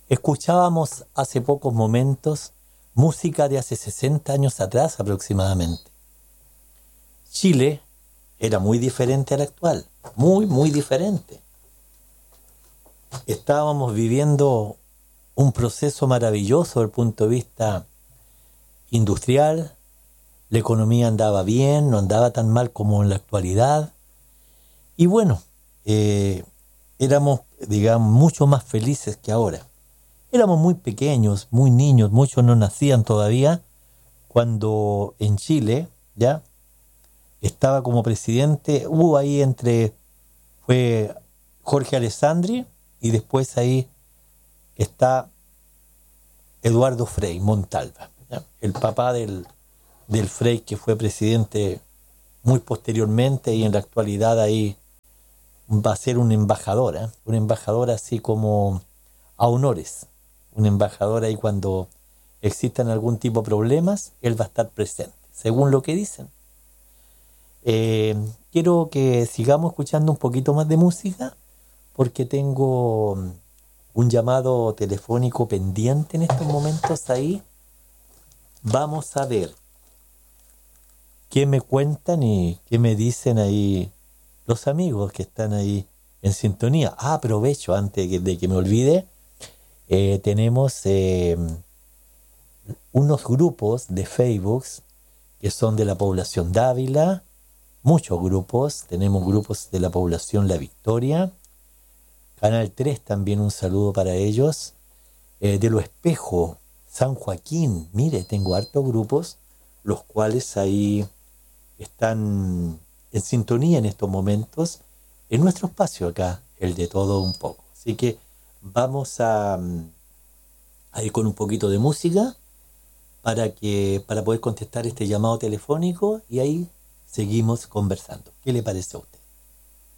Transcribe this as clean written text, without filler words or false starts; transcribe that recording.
Escuchábamos hace pocos momentos música de hace 60 años atrás aproximadamente. Chile era muy diferente al actual, muy, muy diferente. Estábamos viviendo un proceso maravilloso desde el punto de vista industrial, la economía andaba bien, no andaba tan mal como en la actualidad, y bueno, éramos, digamos, mucho más felices que ahora. Éramos muy pequeños, muy niños, muchos no nacían todavía, cuando en Chile, ya, estaba como presidente, hubo ahí fue Jorge Alessandri, y después ahí está Eduardo Frei Montalva, ¿ya? El papá del Frei, que fue presidente muy posteriormente, y en la actualidad ahí va a ser un embajador, ¿eh? Un embajador así como a honores, un embajador ahí cuando existan algún tipo de problemas, él va a estar presente, según lo que dicen. Quiero que sigamos escuchando un poquito más de música, porque tengo un llamado telefónico pendiente en estos momentos ahí. Vamos a ver qué me cuentan y qué me dicen ahí los amigos que están ahí en sintonía. Aprovecho antes de que me olvide, tenemos unos grupos de Facebook que son de la población Dávila, muchos grupos, tenemos grupos de la población La Victoria, Canal 3 también, un saludo para ellos, de Lo Espejo, San Joaquín, mire, tengo hartos grupos, los cuales ahí están en sintonía en estos momentos, en nuestro espacio acá, el de todo un poco. Así que vamos a ir con un poquito de música para poder contestar este llamado telefónico, y ahí seguimos conversando. ¿Qué le parece a usted?